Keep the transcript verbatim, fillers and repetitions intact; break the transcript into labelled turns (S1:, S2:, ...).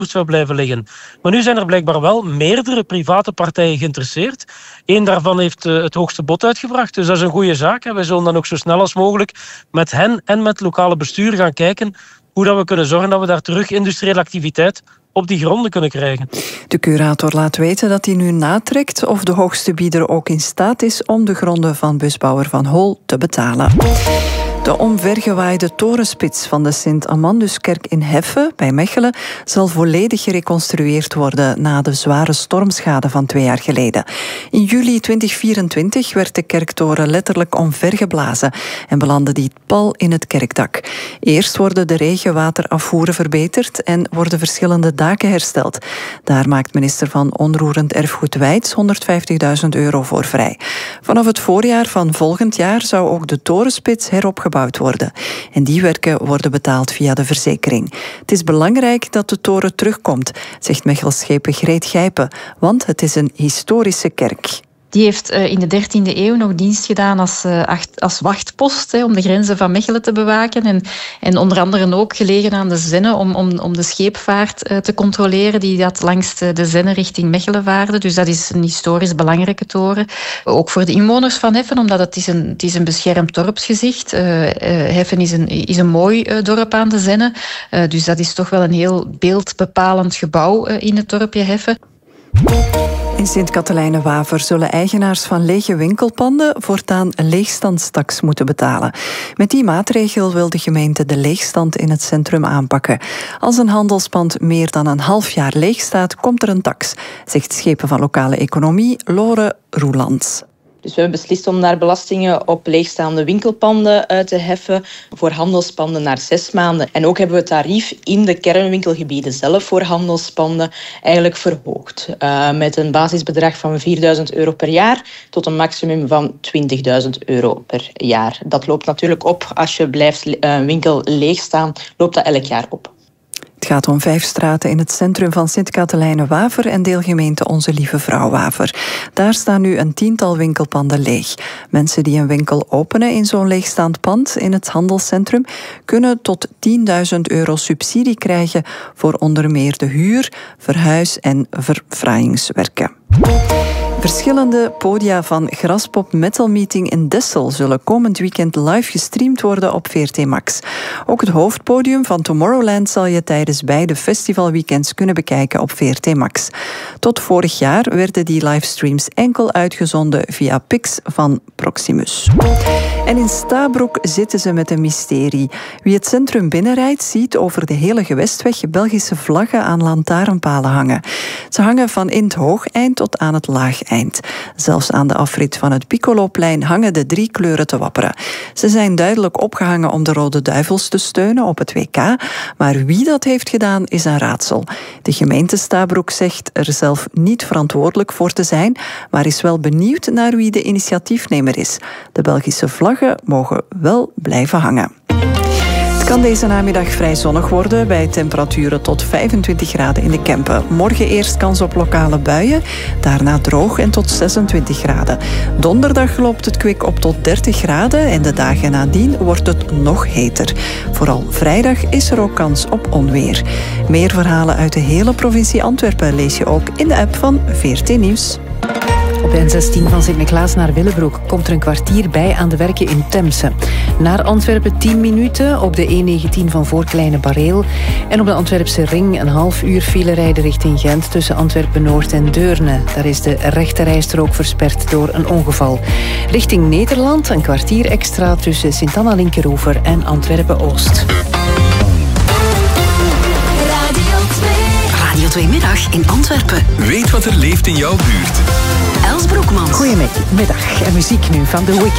S1: zou blijven liggen. Maar nu zijn er blijkbaar wel meerdere private partijen geïnteresseerd. Eén daarvan heeft uh, het hoogste bod uitgebracht. Dus dat is een goede zaak. Hè. Wij zullen dan ook zo snel als mogelijk met hen en met het lokale bestuur gaan kijken hoe dat we kunnen zorgen dat we daar terug industriële activiteit op die gronden kunnen krijgen.
S2: De curator laat weten dat hij nu natrekt of de hoogste bieder ook in staat is om de gronden van busbouwer Van Hol te betalen. De omvergewaaide torenspits van de Sint-Amanduskerk in Heffe bij Mechelen zal volledig gereconstrueerd worden na de zware stormschade van twee jaar geleden. In juli tweeduizend vierentwintig werd de kerktoren letterlijk omvergeblazen en belandde die pal in het kerkdak. Eerst worden de regenwaterafvoeren verbeterd en worden verschillende daken hersteld. Daar maakt minister van Onroerend Erfgoed Weits honderdvijftigduizend euro voor vrij. Vanaf het voorjaar van volgend jaar zou ook de torenspits heropgebouwd worden. En die werken worden betaald via de verzekering. Het is belangrijk dat de toren terugkomt, zegt Mechelschepen Greet Gijpen, want het is een historische kerk.
S3: Die heeft uh, in de dertiende eeuw nog dienst gedaan als, uh, als wachtpost, hè, om de grenzen van Mechelen te bewaken. En, en onder andere ook gelegen aan de Zenne om, om, om de scheepvaart uh, te controleren die dat langs de, de Zenne richting Mechelen vaarde. Dus dat is een historisch belangrijke toren. Ook voor de inwoners van Heffen, omdat het is een, het is een beschermd dorpsgezicht. Uh, uh, Heffen is een, is een mooi uh, dorp aan de Zenne. Uh, dus dat is toch wel een heel beeldbepalend gebouw uh, in het dorpje Heffen.
S2: In Sint-Katelijne-Waver zullen eigenaars van lege winkelpanden voortaan een leegstandstaks moeten betalen. Met die maatregel wil de gemeente de leegstand in het centrum aanpakken. Als een handelspand meer dan een half jaar leeg staat, komt er een tax, zegt schepen van lokale economie Lore Roelands.
S4: Dus we hebben beslist om daar belastingen op leegstaande winkelpanden uit te heffen, voor handelspanden naar zes maanden. En ook hebben we het tarief in de kernwinkelgebieden zelf voor handelspanden eigenlijk verhoogd. Uh, met een basisbedrag van vierduizend euro per jaar tot een maximum van twintigduizend euro per jaar. Dat loopt natuurlijk op als je blijft uh, winkel leegstaan, loopt dat elk jaar op.
S2: Het gaat om vijf straten in het centrum van Sint-Katelijne-Waver en deelgemeente Onze Lieve Vrouw Waver. Daar staan nu een tiental winkelpanden leeg. Mensen die een winkel openen in zo'n leegstaand pand in het handelscentrum kunnen tot tienduizend euro subsidie krijgen voor onder meer de huur, verhuis- en verfraaiingswerken. Verschillende podia van Graspop Metal Meeting in Dessel zullen komend weekend live gestreamd worden op V R T Max. Ook het hoofdpodium van Tomorrowland zal je tijdens beide festivalweekends kunnen bekijken op V R T Max. Tot vorig jaar werden die livestreams enkel uitgezonden via Pix van Proximus. En in Stabroek zitten ze met een mysterie. Wie het centrum binnenrijdt, ziet over de hele Gewestweg Belgische vlaggen aan lantaarnpalen hangen. Ze hangen van in het hoogeind tot aan het laageind. Zelfs aan de afrit van het Piccoloplein hangen de drie kleuren te wapperen. Ze zijn duidelijk opgehangen om de Rode Duivels te steunen op het W K, maar wie dat heeft gedaan is een raadsel. De gemeente Stabroek zegt er zelf niet verantwoordelijk voor te zijn, maar is wel benieuwd naar wie de initiatiefnemer is. De Belgische vlaggen mogen wel blijven hangen. Het kan deze namiddag vrij zonnig worden bij temperaturen tot vijfentwintig graden in de Kempen. Morgen eerst kans op lokale buien, daarna droog en tot zesentwintig graden. Donderdag loopt het kwik op tot dertig graden en de dagen nadien wordt het nog heter. Vooral vrijdag is er ook kans op onweer. Meer verhalen uit de hele provincie Antwerpen lees je ook in de app van V R T Nieuws.
S5: Op de N zestien van Sint-Niklaas naar Willebroek komt er een kwartier bij aan de werken in Temse. Naar Antwerpen tien minuten, op de E negentien van Voorkleine Bareel. En op de Antwerpse ring een half uur file rijden richting Gent tussen Antwerpen-Noord en Deurne. Daar is de rechterrijstrook versperd door een ongeval. Richting Nederland een kwartier extra tussen Sint-Anna-Linkeroever en Antwerpen-Oost.
S6: Radio twee Middag in Antwerpen.
S7: Weet wat er leeft in jouw buurt.
S6: Els Broekmans.
S5: Goedemiddag. En muziek nu van The Weeknd.